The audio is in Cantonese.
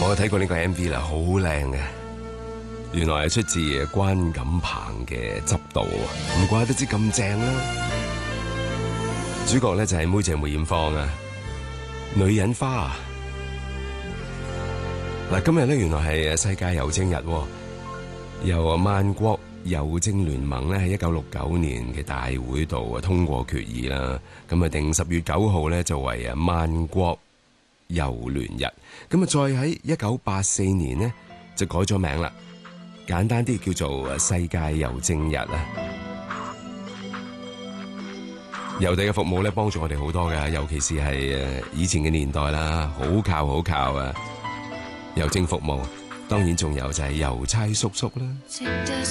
我睇過呢個 MV 啦，好靚嘅，原來係出自關錦鵬嘅執導，唔怪得知咁正啦。主角咧就係妹姐梅艷芳啊，女人花啊。嗱，今日咧原來係世界郵政日，由萬國郵政聯盟咧喺1969年嘅大會度通過決議啦，咁啊定10月9號咧就為萬國郵聯日，咁啊再喺1984年呢，就改咗名啦，簡單啲叫做世界郵政日啊。郵遞嘅服務咧幫助我哋好多噶，尤其是係以前嘅年代啦，好靠啊！郵政服務，當然仲有就係郵差叔叔啦。